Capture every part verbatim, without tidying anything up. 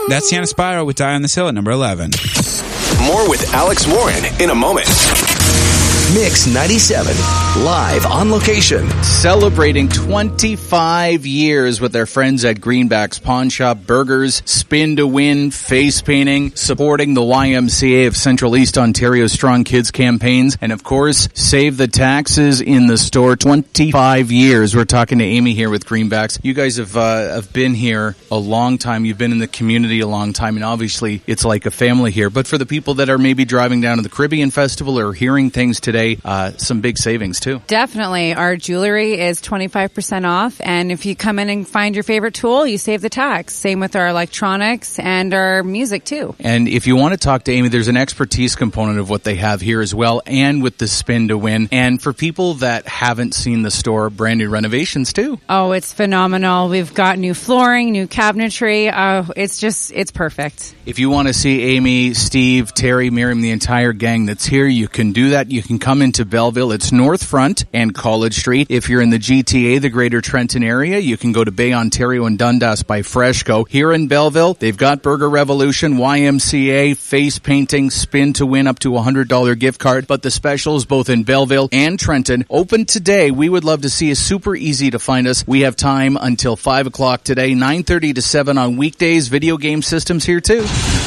That's Sienna Spiro with Die on This Hill at number eleven. More with Alex Warren in a moment. Mix ninety-seven, live on location. Celebrating twenty-five years with their friends at Greenback's Pawn Shop. Burgers, spin to win, face painting, supporting the Y M C A of Central East Ontario's Strong Kids campaigns, and of course, save the taxes in the store. twenty-five years. We're talking to Amy here with Greenbacks. You guys have, uh, have been here a long time. You've been in the community a long time, and obviously it's like a family here. But for the people that are maybe driving down to the Caribbean Festival or hearing things today, Uh, some big savings too. Definitely. Our jewelry is twenty-five percent off, and if you come in and find your favorite tool, you save the tax. Same with our electronics and our music too. And if you want to talk to Amy, there's an expertise component of what they have here as well, and with the spin to win. And for people that haven't seen the store, brand new renovations too. Oh, it's phenomenal. We've got new flooring, new cabinetry. Uh, it's just, it's perfect. If you want to see Amy, Steve, Terry, Miriam, the entire gang that's here, you can do that. You can come into Belleville. It's North Front and College Street. If you're in the G T A, the Greater Trenton area, you can go to Bay, Ontario and Dundas by Freshco. Here in Belleville, they've got Burger Revolution, Y M C A, face painting, spin to win up to a one hundred dollars gift card. But the specials both in Belleville and Trenton open today. We would love to see you. Super easy to find us. We have time until five o'clock today, nine thirty to seven on weekdays. Video game systems here too.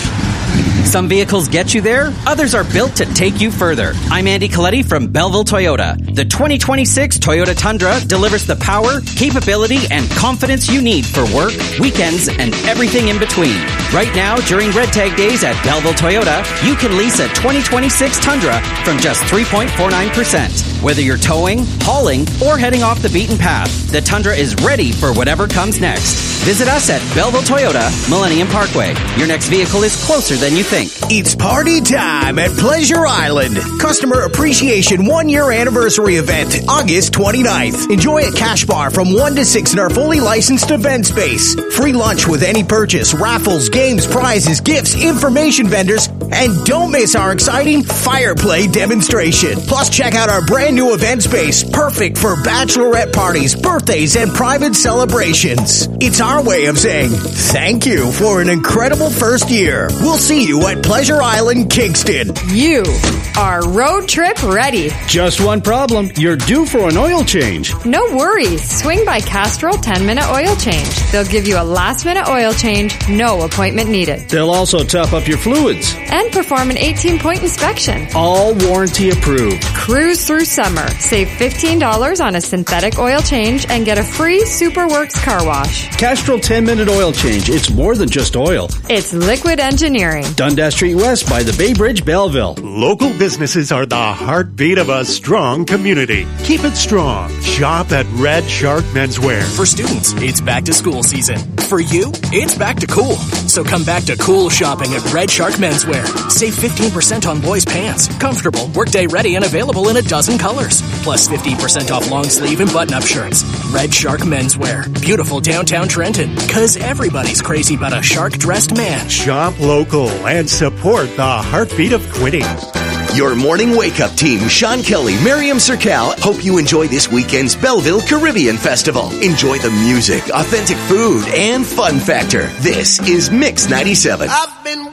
Some vehicles get you there, others are built to take you further. I'm Andy Coletti from Belleville Toyota. The twenty twenty-six Toyota Tundra delivers the power, capability, and confidence you need for work, weekends, and everything in between. Right now, during Red Tag Days at Belleville Toyota, you can lease a twenty twenty-six Tundra from just three point four nine percent. Whether you're towing, hauling, or heading off the beaten path, the Tundra is ready for whatever comes next. Visit us at Belleville Toyota, Millennium Parkway. Your next vehicle is closer than you think. It's party time at Pleasure Island. Customer Appreciation one-year anniversary event, August twenty-ninth. Enjoy a cash bar from one to six in our fully licensed event space. Free lunch with any purchase, raffles, games, prizes, gifts, information vendors, and don't miss our exciting fire play demonstration. Plus, check out our brand new event space, perfect for bachelorette parties, birthdays, and private celebrations. It's our way of saying thank you for an incredible first year. We'll see you at Pleasure Island, Kingston. You are road trip ready. Just one problem. You're due for an oil change. No worries. Swing by Castrol ten-minute oil change. They'll give you a last-minute oil change, no appointment needed. They'll also top up your fluids. And perform an eighteen-point inspection. All warranty approved. Cruise through summer. Save fifteen dollars on a synthetic oil change and get a free Superworks car wash. Castrol ten-minute oil change. It's more than just oil. It's liquid engineering. Dundas Street West by the Bay Bridge, Belleville. Local businesses are the heartbeat of a strong community. Keep it strong. Shop at Red Shark Menswear. For students, it's back to school season. For you, it's back to cool. So come back to cool shopping at Red Shark Menswear. Save fifteen percent on boys' pants. Comfortable, workday ready, and available in a dozen colors. Plus fifteen percent off long sleeve and button-up shirts. Red Shark Menswear. Beautiful downtown Trenton. Cause everybody's crazy about a shark-dressed man. Shop local and support the heartbeat of Quinny. Your morning wake-up team, Sean Kelly, Miriam Sercal, hope you enjoy this weekend's Belleville Caribbean Festival. Enjoy the music, authentic food, and fun factor. This is Mix ninety-seven. I've